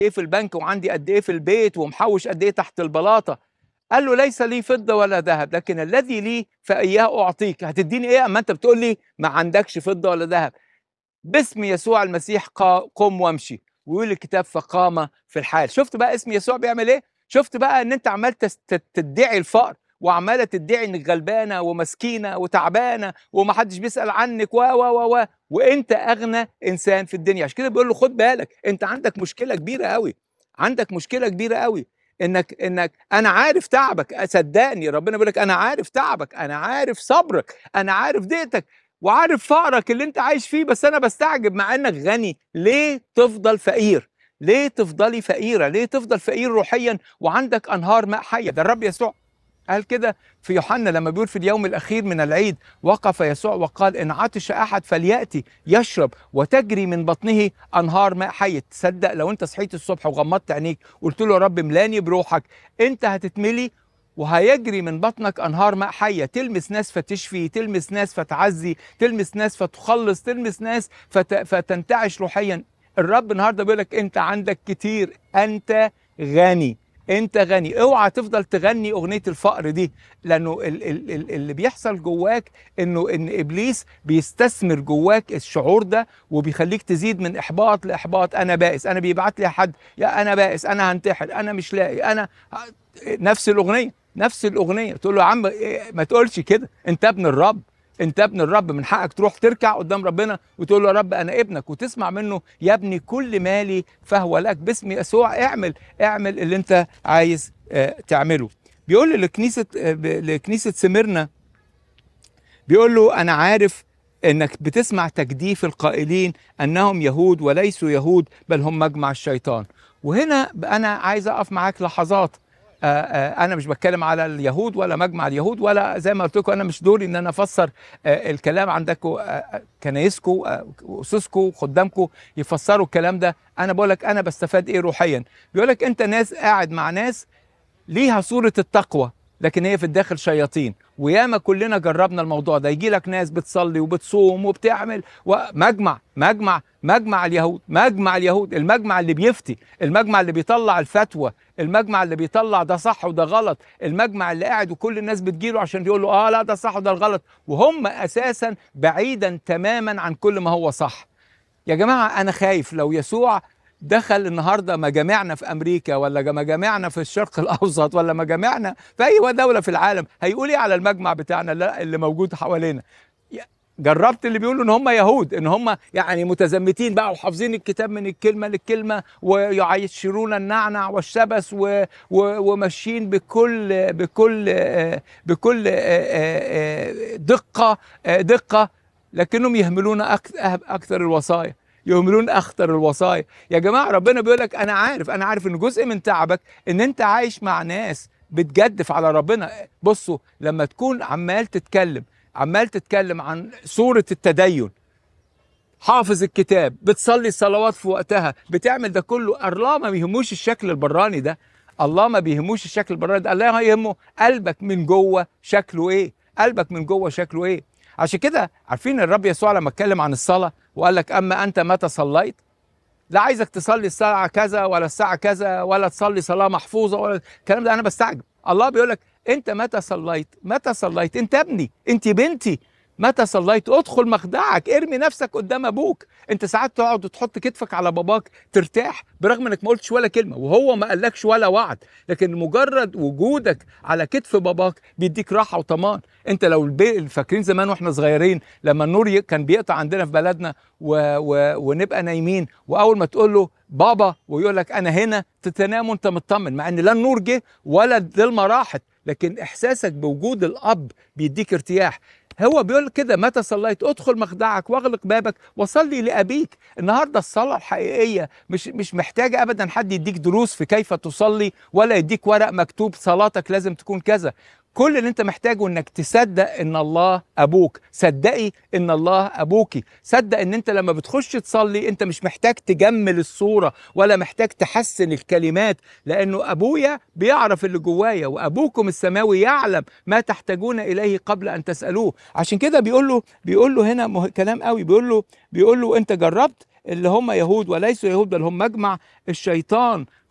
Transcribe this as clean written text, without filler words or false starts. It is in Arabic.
ايه في البنك وعندي قد ايه في البيت ومحوش قد ايه تحت البلاطه. قال له ليس لي فضه ولا ذهب، لكن الذي لي فاياه اعطيك. هتديني ايه اما انت بتقول لي ما عندكش فضه ولا ذهب؟ باسم يسوع المسيح قم وامشي. ويقول الكتاب فقام في الحال. شفت بقى اسم يسوع بيعمل ايه؟ شفت بقى ان انت عمال تدعي الفقر، وعماله تدعي انك غلبانه ومسكينه وتعبانه ومحدش بيسال عنك وانت اغنى انسان في الدنيا. عشان كده بيقول له خد بالك، انت عندك مشكله كبيره قوي، عندك مشكله كبيره قوي، انك انا عارف تعبك. صدقني ربنا بيقول لك انا عارف تعبك، انا عارف صبرك، انا عارف ضيقتك، وعارف فقرك اللي انت عايش فيه. بس انا بستعجب مع انك غني ليه تفضل فقير؟ ليه تفضلي فقيره؟ ليه تفضل فقير روحيا وعندك انهار ماء حيه؟ ده الرب يسوع قال كده في يوحنا لما بيقول في اليوم الاخير من العيد، وقف يسوع وقال ان عطش احد فلياتي يشرب وتجري من بطنه انهار ماء حي. تصدق لو انت صحيت الصبح وغمضت عينيك وقلت له يا رب ملاني بروحك، انت هتتملي وهيجري من بطنك انهار ماء حيه، تلمس ناس فتشفي، تلمس ناس فتعزي، تلمس ناس فتخلص، تلمس ناس فتنتعش روحيا. الرب النهارده بيقول لك انت عندك كتير، انت غني، انت غني. اوعى تفضل تغني اغنيه الفقر دي، لانه اللي بيحصل جواك ان ابليس بيستثمر جواك الشعور ده وبيخليك تزيد من احباط لاحباط. انا بائس، انا بيبعت لي حد يا انا بائس، انا هنتحر، انا مش لاقي، انا نفس الاغنيه، نفس الاغنيه. تقول له يا عم ما تقولش كده، انت ابن الرب، انت ابن الرب، من حقك تروح تركع قدام ربنا وتقول له يا رب انا ابنك، وتسمع منه يا ابني كل مالي فهو لك. باسم يسوع اعمل اللي انت عايز تعمله. بيقول لكنيسه سميرنا، بيقول له انا عارف انك بتسمع تجديف القائلين انهم يهود وليسوا يهود بل هم مجمع الشيطان. وهنا انا عايز اقف معاك لحظات. انا مش بتكلم على اليهود ولا مجمع اليهود، ولا زي ما قلت لكم انا مش دوري ان انا افسر الكلام عندكم، كنايسكم واسسكم خدامكم يفسروا الكلام ده. انا بقول لك انا بستفاد ايه روحيا. بيقول لك انت ناس قاعد مع ناس ليها صورة التقوى لكن هي في الداخل شياطين. وياما كلنا جربنا الموضوع ده. يجي لك ناس بتصلي وبتصوم وبتعمل مجمع اليهود، مجمع اليهود، المجمع اللي بيفتي، المجمع اللي بيطلع الفتوى، المجمع اللي بيطلع ده صح وده غلط، المجمع اللي قاعد وكل الناس بتجيله عشان يقول له لا ده صح وده الغلط، وهم اساسا بعيدا تماما عن كل ما هو صح. يا جماعة أنا خايف لو يسوع دخل النهاردة مجامعنا في أمريكا ولا مجامعنا في الشرق الأوسط ولا مجامعنا في أي دولة في العالم، هيقول إيه على المجمع بتاعنا اللي موجود حوالينا؟ جربت اللي بيقولوا ان هم يهود، ان هم يعني متزمتين بقى وحافظين الكتاب من الكلمه للكلمه ويعيشرون النعنع والشبس وماشيين بكل دقه، لكنهم يهملون اكثر الوصايا، يهملون اخطر الوصايا. يا جماعه ربنا بيقول لك انا عارف ان جزء من تعبك ان انت عايش مع ناس بتجدف على ربنا. بصوا لما تكون عمال تتكلم عن صورة التدين، حافظ الكتاب، بتصلي الصلوات في وقتها، بتعمل ده كله، الله ما بيهموش الشكل البراني ده، الله ما بيهموش الشكل البراني ده، الله يهمه قلبك من جوه شكله ايه، قلبك من جوه شكله ايه. عشان كده عارفين الرب يسوع لما اتكلم عن الصلاة وقال لك اما انت متى صليت، لا عايزك تصلي الساعة كذا ولا الساعة كذا ولا تصلي صلاة محفوظة ولا الكلام ده. أنا بستعجب. الله بيقول لك أنت متى صليت، أنت ابني، أنت بنتي، متى صليت ادخل مخدعك، ارمي نفسك قدام أبوك. أنت ساعات تقعد وتحط كتفك على باباك ترتاح برغم إنك ما قلتش ولا كلمة وهو ما قالكش ولا وعد، لكن مجرد وجودك على كتف باباك بيديك راحة وطمان. أنت لو فاكرين زمان وإحنا صغيرين لما النور كان بيقطع عندنا في بلدنا ونبقى نايمين، واول ما تقول له بابا ويقول لك انا هنا، تنام وانت مطمن، مع ان لا النور جه ولا الظلمه راحت، لكن احساسك بوجود الاب بيديك ارتياح. هو بيقول كده متى صليت ادخل مخدعك واغلق بابك وصلي لابيك. النهارده الصلاه الحقيقيه مش محتاجه ابدا حد يديك دروس في كيف تصلي ولا يديك ورق مكتوب صلاتك لازم تكون كذا. كل اللي انت محتاجه انك تصدق ان الله ابوك، صدقي ان الله ابوكي، صدق ان انت لما بتخش تصلي انت مش محتاج تجمل الصورة ولا محتاج تحسن الكلمات، لانه ابويا بيعرف اللي جوايا وابوكم السماوي يعلم ما تحتاجون اليه قبل ان تسألوه. عشان كده بيقول له هنا كلام قوي، بيقول له انت جربت اللي هم يهود وليسوا يهود بل هم مجمع الشيطان